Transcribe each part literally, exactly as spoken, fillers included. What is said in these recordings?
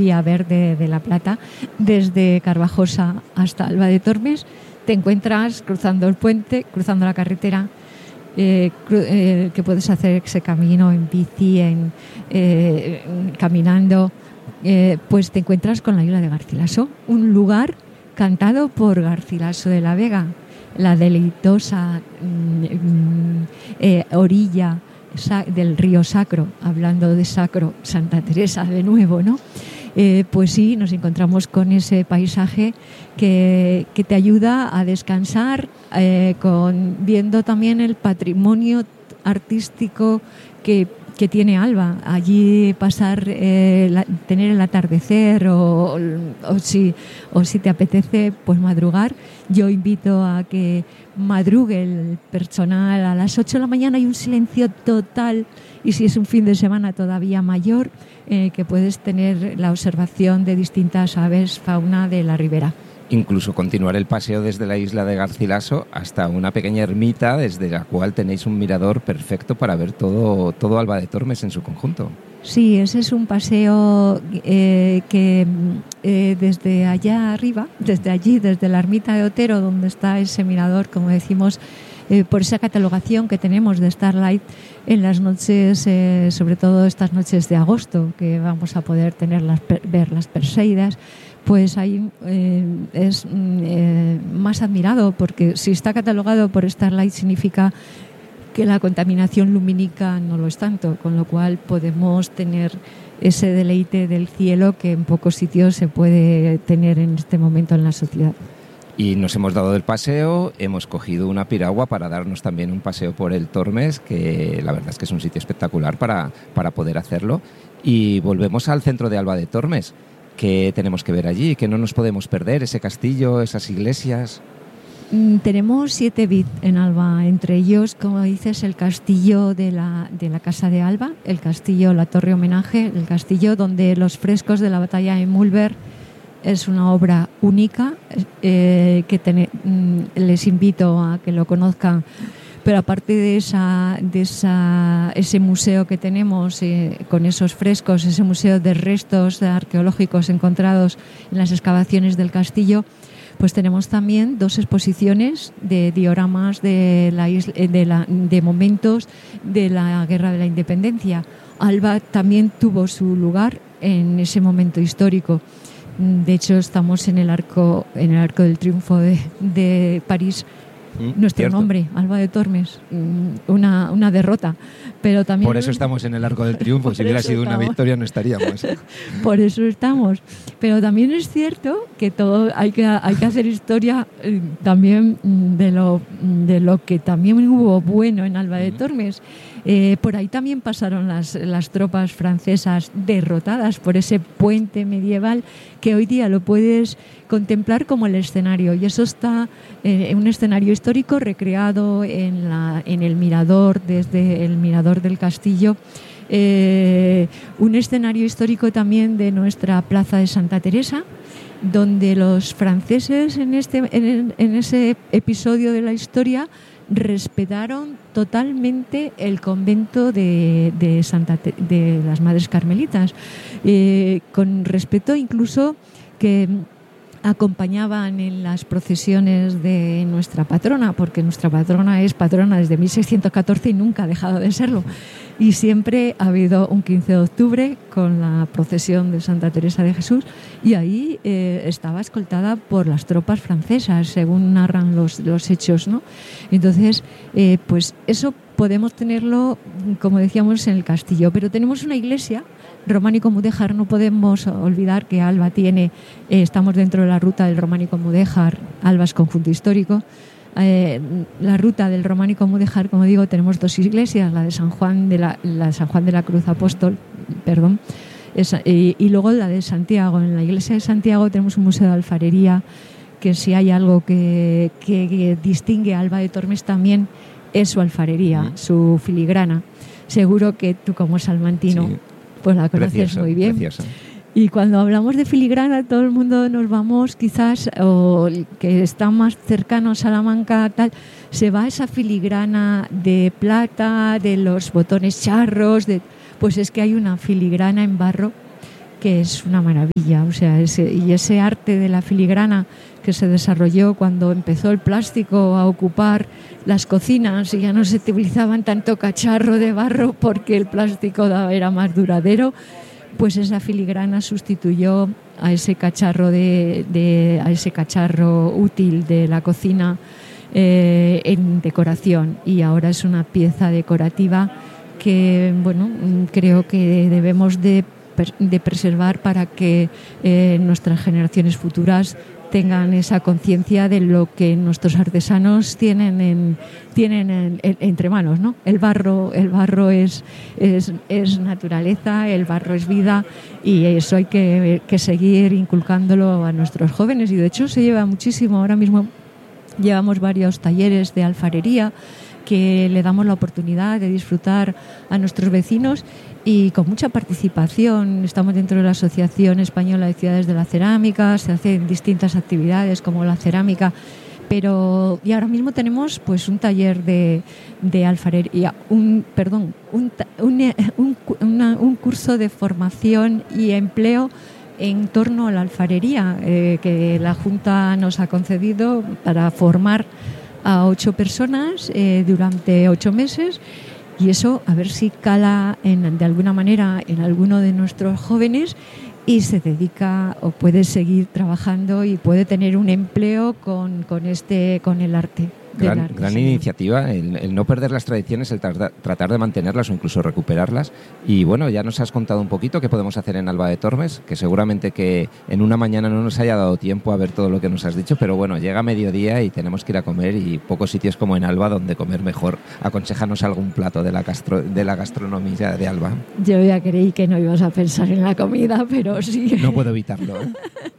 vía verde de La Plata, desde Carvajosa hasta Alba de Tormes, te encuentras cruzando el puente, cruzando la carretera, eh, cru- eh, que puedes hacer ese camino en bici, en, eh, caminando, eh, pues te encuentras con la isla de Garcilaso, un lugar cantado por Garcilaso de la Vega, la deleitosa mm, eh, orilla sa- del río Sacro, hablando de Sacro, Santa Teresa de nuevo, ¿no? Eh, pues sí, nos encontramos con ese paisaje que, que te ayuda a descansar, eh, con, viendo también el patrimonio artístico que, que tiene Alba. Allí pasar, eh, la, tener el atardecer o, o, si, o si te apetece, pues madrugar. Yo invito a que madrugue el personal a las ocho de la mañana. Hay un silencio total, y si es un fin de semana todavía mayor, eh, que puedes tener la observación de distintas aves, fauna de la ribera. Incluso continuar el paseo desde la isla de Garcilaso hasta una pequeña ermita desde la cual tenéis un mirador perfecto para ver todo, todo Alba de Tormes en su conjunto. Sí, ese es un paseo eh, que eh, desde allá arriba, desde allí, desde la ermita de Otero, donde está ese mirador, como decimos, eh, por esa catalogación que tenemos de Starlight en las noches, eh, sobre todo estas noches de agosto, que vamos a poder tener las, ver las Perseidas, pues ahí eh, es eh, más admirado, porque si está catalogado por Starlight significa que la contaminación lumínica no lo es tanto, con lo cual podemos tener ese deleite del cielo que en pocos sitios se puede tener en este momento en la sociedad. Y nos hemos dado el paseo, hemos cogido una piragua para darnos también un paseo por el Tormes, que la verdad es que es un sitio espectacular para, para poder hacerlo. Y volvemos al centro de Alba de Tormes. ¿Qué tenemos que ver allí? ¿Qué no nos podemos perder? ¿Ese castillo, esas iglesias? Mm, tenemos siete bits en Alba, entre ellos, como dices, el castillo de la, de la Casa de Alba, el castillo, la torre homenaje, el castillo donde los frescos de la batalla de Mulver es una obra única, eh, que ten, mm, les invito a que lo conozcan. Pero aparte de esa, de esa, ese museo que tenemos eh, con esos frescos, ese museo de restos arqueológicos encontrados en las excavaciones del castillo, pues tenemos también dos exposiciones de dioramas de, la isla, de, la, de momentos de la Guerra de la Independencia. Alba también tuvo su lugar en ese momento histórico. De hecho, estamos en el arco, en el arco del triunfo de, de París. Mm, Nuestro cierto. Nombre, Alba de Tormes, una, una derrota. Pero también por eso estamos en el Arco del Triunfo. Si hubiera sido estamos. Una victoria no estaríamos. Por eso estamos. Pero también es cierto que todo hay que hay que hacer historia eh, también de lo de lo que también hubo bueno en Alba de Tormes. Eh, por ahí también pasaron las, las tropas francesas derrotadas por ese puente medieval que hoy día lo puedes contemplar como el escenario, y eso está en eh, un escenario histórico recreado en, la, en el mirador, desde el mirador del castillo, eh, un escenario histórico también de nuestra plaza de Santa Teresa, donde los franceses en, este, en, en ese episodio de la historia respetaron totalmente el convento de, de, Santa, de las Madres Carmelitas, eh, con respeto incluso que acompañaban en las procesiones de nuestra patrona, porque nuestra patrona es patrona desde mil seiscientos catorce y nunca ha dejado de serlo. Y siempre ha habido un quince de octubre con la procesión de Santa Teresa de Jesús, y ahí eh, estaba escoltada por las tropas francesas, según narran los, los hechos, ¿no? Entonces, eh, pues eso podemos tenerlo, como decíamos, en el castillo. Pero tenemos una iglesia, Románico Mudéjar. No podemos olvidar que Alba tiene, eh, estamos dentro de la ruta del Románico Mudéjar. Alba es conjunto histórico. Eh, la ruta del Románico Mudéjar, como digo, tenemos dos iglesias, la de San Juan de la, la de San Juan de la Cruz Apóstol, perdón, es, y, y luego la de Santiago. En la iglesia de Santiago tenemos un museo de alfarería, que si hay algo que, que, que distingue a Alba de Tormes también es su alfarería, mm. su filigrana. Seguro que tú, como salmantino, sí, pues la conoces precioso, muy bien. Precioso. Y cuando hablamos de filigrana, todo el mundo nos vamos, quizás, o que está más cercano a Salamanca, tal, se va a esa filigrana de plata, de los botones charros, de, pues es que hay una filigrana en barro que es una maravilla. O sea, ese, y ese arte de la filigrana que se desarrolló cuando empezó el plástico a ocupar las cocinas y ya no se utilizaban tanto cacharro de barro porque el plástico era más duradero, pues esa filigrana sustituyó a ese cacharro de, de a ese cacharro útil de la cocina eh, en decoración, y ahora es una pieza decorativa que, bueno, creo que debemos de, de preservar para que eh, nuestras generaciones futuras tengan esa conciencia de lo que nuestros artesanos tienen en, tienen en, en, entre manos, ¿no? El barro, el barro es, es, es naturaleza, el barro es vida, y eso hay que, que seguir inculcándolo a nuestros jóvenes, y de hecho se lleva muchísimo. Ahora mismo llevamos varios talleres de alfarería que le damos la oportunidad de disfrutar a nuestros vecinos, y con mucha participación. Estamos dentro de la Asociación Española de Ciudades de la Cerámica, se hacen distintas actividades como la cerámica, pero y ahora mismo tenemos pues un taller de, de alfarería, un perdón, un, un, un, una, un curso de formación y empleo en torno a la alfarería eh, que la Junta nos ha concedido para formar a ocho personas eh, durante ocho meses. Y eso, a ver si cala en, de alguna manera en alguno de nuestros jóvenes y se dedica o puede seguir trabajando y puede tener un empleo con, con, este, con el arte. Gran, arte, gran señor. iniciativa, el, el no perder las tradiciones, el tra- tratar de mantenerlas o incluso recuperarlas. Y bueno, ya nos has contado un poquito qué podemos hacer en Alba de Tormes, que seguramente que en una mañana no nos haya dado tiempo a ver todo lo que nos has dicho, pero bueno, llega mediodía y tenemos que ir a comer, y pocos sitios como en Alba donde comer mejor. Aconséjanos algún plato de la, gastro- de la gastronomía de Alba. Yo ya creí que no ibas a pensar en la comida, pero sí. No puedo evitarlo, ¿eh?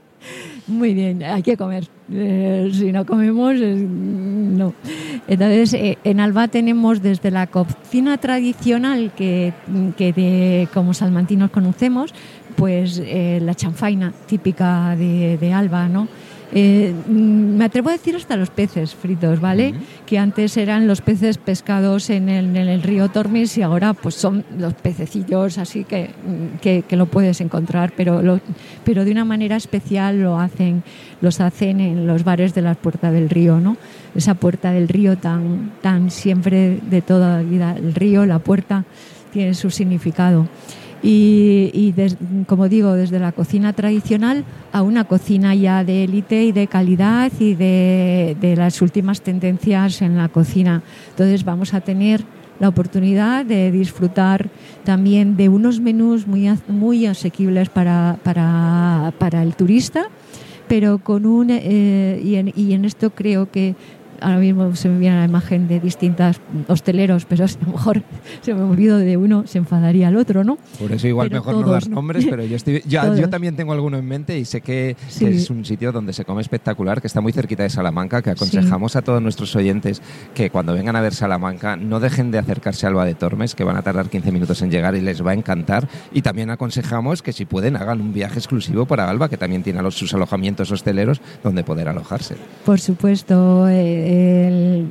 Muy bien, hay que comer. Eh, si no comemos, eh, no. Entonces, eh, en Alba tenemos desde la cocina tradicional, que, que de, como salmantinos conocemos, pues eh, la chanfaina típica de, de Alba, ¿no? Eh, me atrevo a decir hasta los peces fritos, ¿vale? Uh-huh. Que antes eran los peces pescados en el, en el río Tormes, y ahora pues son los pececillos así que, que, que lo puedes encontrar, pero, lo, pero de una manera especial lo hacen, los hacen en los bares de la Puerta del Río, ¿no? Esa Puerta del Río tan, tan siempre de toda la vida, el río, la puerta, tiene su significado. Y, y des, como digo, desde la cocina tradicional a una cocina ya de élite y de calidad y de, de las últimas tendencias en la cocina. Entonces vamos a tener la oportunidad de disfrutar también de unos menús muy, muy asequibles para, para, para el turista, pero con un eh, y, en, y en esto creo que ahora mismo se me viene la imagen de distintos hosteleros, pero a lo mejor se me olvidó de uno, se enfadaría al otro, ¿no? Por eso igual pero mejor todos, no dar nombres, pero yo, estoy, yo, yo también tengo alguno en mente, y sé que, sí. que es un sitio donde se come espectacular, que está muy cerquita de Salamanca, que aconsejamos sí. a todos nuestros oyentes que cuando vengan a ver Salamanca no dejen de acercarse a Alba de Tormes, que van a tardar quince minutos en llegar y les va a encantar. Y también aconsejamos que si pueden hagan un viaje exclusivo para Alba, que también tiene los, sus alojamientos hosteleros donde poder alojarse. Por supuesto, eh, El,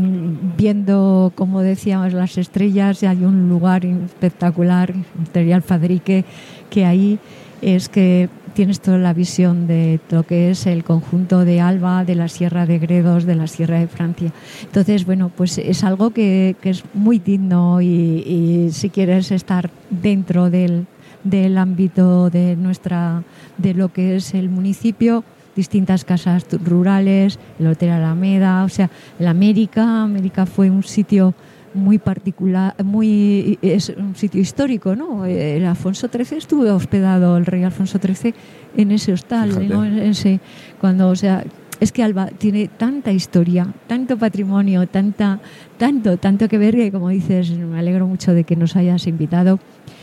viendo, como decíamos, las estrellas, hay un lugar espectacular, Imperial Fadrique, que ahí es que tienes toda la visión de lo que es el conjunto de Alba, de la Sierra de Gredos, de la Sierra de Francia. Entonces, bueno, pues es algo que, que es muy digno, y, y si quieres estar dentro del, del ámbito de nuestra, de lo que es el municipio, distintas casas rurales, el Hotel Alameda, o sea, la América, América fue un sitio muy particular, muy es un sitio histórico, ¿no? El Alfonso trece estuvo hospedado, el rey Alfonso trece, en ese hostal, ¿no? En ese, cuando, o sea, es que Alba tiene tanta historia, tanto patrimonio, tanta, tanto, tanto que ver, que como dices, me alegro mucho de que nos hayas invitado.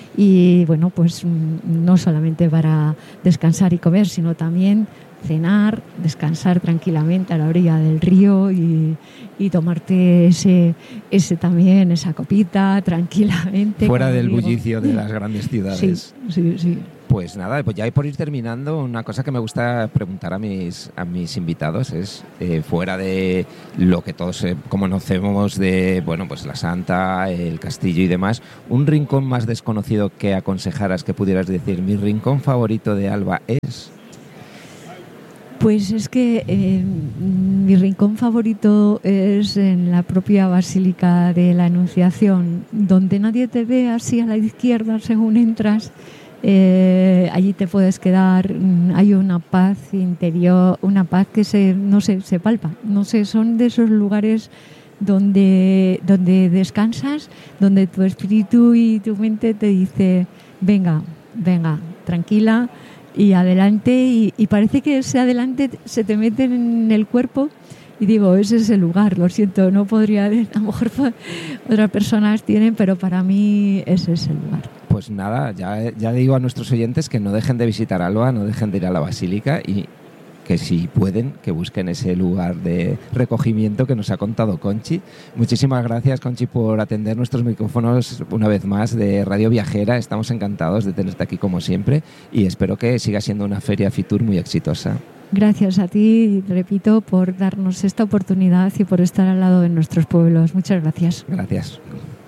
Y bueno, pues no solamente para descansar y comer, sino también cenar, descansar tranquilamente a la orilla del río y, y tomarte ese, ese también, esa copita tranquilamente. Fuera del bullicio de las grandes ciudades. Sí, sí, sí. Pues Pues nada, pues ya por ir terminando, una cosa que me gusta preguntar a mis a mis invitados es, eh, fuera de lo que todos eh, conocemos de, bueno, pues la Santa, el castillo y demás, un rincón más desconocido que aconsejaras, que pudieras decir, mi rincón favorito de Alba es... Pues es que eh, mi rincón favorito es en la propia Basílica de la Anunciación, donde nadie te ve, así a la izquierda según entras. Eh, allí te puedes quedar, hay una paz interior, una paz que se, no sé, se palpa, no sé, son de esos lugares donde, donde descansas, donde tu espíritu y tu mente te dice, venga, venga, tranquila, y adelante, y, y parece que ese adelante se te mete en el cuerpo, y digo, ese es el lugar, lo siento, no podría, a lo mejor otras personas tienen, pero para mí ese es el lugar. Pues nada, ya, ya digo a nuestros oyentes que no dejen de visitar Alba, no dejen de ir a la Basílica, y que si pueden, que busquen ese lugar de recogimiento que nos ha contado Conchi. Muchísimas gracias, Conchi, por atender nuestros micrófonos una vez más de Radio Viajera. Estamos encantados de tenerte aquí como siempre y espero que siga siendo una feria Fitur muy exitosa. Gracias a ti, repito, por darnos esta oportunidad y por estar al lado de nuestros pueblos. Muchas gracias. Gracias.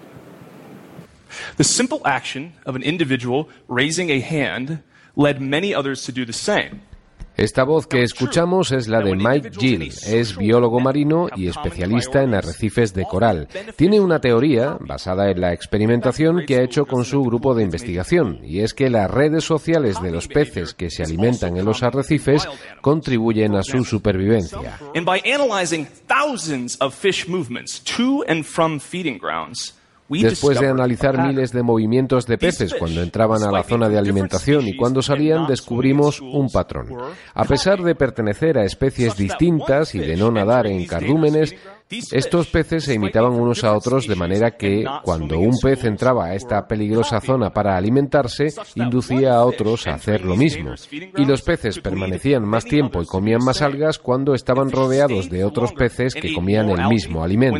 The simple action of an individual raising a hand led many others to do the same. Esta voz que escuchamos es la de Mike Gill. Es biólogo marino y especialista en arrecifes de coral. Tiene una teoría basada en la experimentación que ha hecho con su grupo de investigación, y es que las redes sociales de los peces que se alimentan en los arrecifes contribuyen a su supervivencia. And by analyzing thousands of fish movements to and from feeding grounds, Después de analizar miles de movimientos de peces cuando entraban a la zona de alimentación y cuando salían, descubrimos un patrón. A pesar de pertenecer a especies distintas y de no nadar en cardúmenes, estos peces se imitaban unos a otros de manera que, cuando un pez entraba a esta peligrosa zona para alimentarse, inducía a otros a hacer lo mismo. Y los peces permanecían más tiempo y comían más algas cuando estaban rodeados de otros peces que comían el mismo alimento.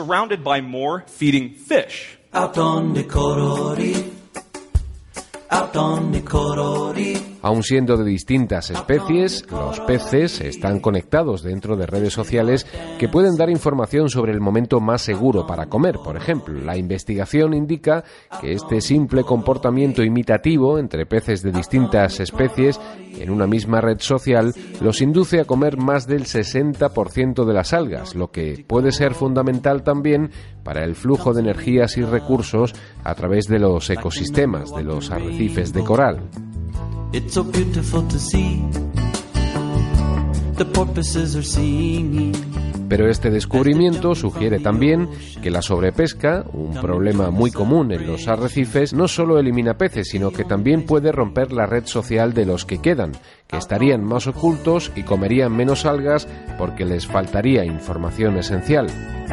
Aun siendo de distintas especies, los peces están conectados dentro de redes sociales que pueden dar información sobre el momento más seguro para comer. Por ejemplo, la investigación indica que este simple comportamiento imitativo entre peces de distintas especies en una misma red social los induce a comer más del sesenta por ciento de las algas, lo que puede ser fundamental también para el flujo de energías y recursos a través de los ecosistemas de los arrecifes de coral. It's so beautiful to see. The porpoises are singing. Pero este descubrimiento sugiere también que la sobrepesca, un problema muy común en los arrecifes, no solo elimina peces, sino que también puede romper la red social de los que quedan, que estarían más ocultos y comerían menos algas porque les faltaría información esencial.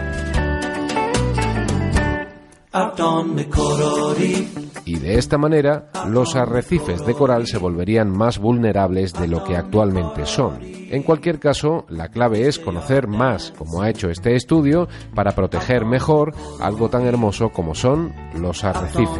Y de esta manera, los arrecifes de coral se volverían más vulnerables de lo que actualmente son. En cualquier caso, la clave es conocer más, como ha hecho este estudio, para proteger mejor algo tan hermoso como son los arrecifes.